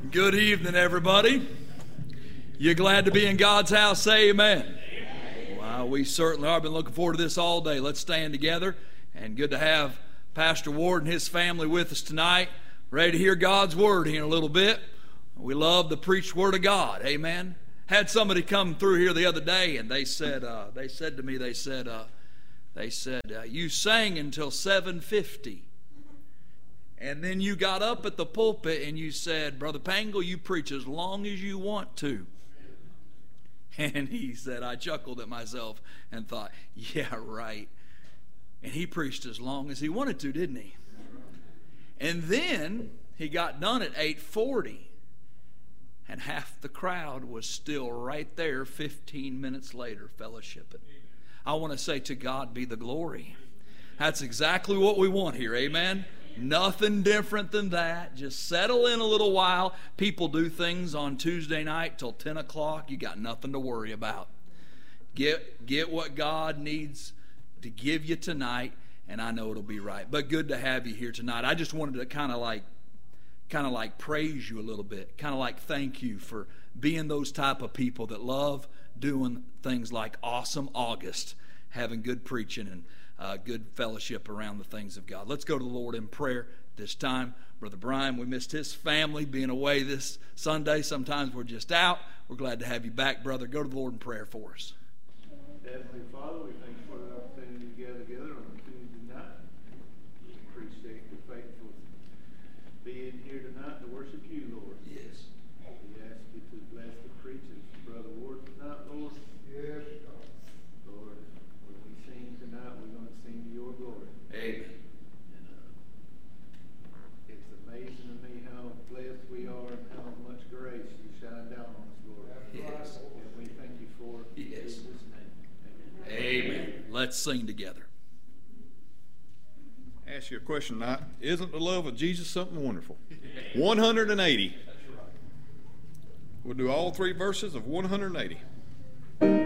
Good evening, everybody. You glad to be in God's house? Say amen. Well, we certainly are. I've been looking forward to this all day. Let's stand together. And good to have Pastor Ward and his family with us tonight. Ready to hear God's word here in a little bit. We love the preached word of God. Amen. Had somebody come through here the other day, and they said to me, you sang until 7:50. And then you got up at the pulpit and you said, Brother Pangle, you preach as long as you want to. And he said, I chuckled at myself and thought, yeah, right. And he preached as long as he wanted to, didn't he? And then he got done at 8:40. And half the crowd was still right there 15 minutes later fellowshipping. I want to say to God be the glory. That's exactly what we want here, amen? Nothing different than that. Just settle in a little while. People do things on Tuesday night till 10 o'clock. You got nothing to worry about. Get what God needs to give you tonight, and I know it'll be right. But good to have you here tonight. I just wanted to kind of like praise you a little bit. Kind of like thank you for being those type of people that love doing things like Awesome August, having good preaching and good fellowship around the things of God. Let's go to the Lord in prayer this time. Brother Brian, we missed his family being away this Sunday. Sometimes we're just out. We're glad to have you back, brother. Go to the Lord in prayer for us. Heavenly Father, we thank you for the opportunity to gather together on a Tuesday night. We appreciate your faithful being here tonight to worship you, Lord. Yes. We ask you to bless the preachers, Brother Ward tonight, Lord. Yes. Lord, when we sing tonight, we're going to sing to your glory. Amen. And it's amazing to me how blessed we are and how much grace you shine down on us, Lord. Yes. And we thank you for it. In Yes. Jesus' name. Amen. Amen. Let's sing together. Ask you a question tonight. Isn't the love of Jesus something wonderful? 180. We'll do all three verses of 180.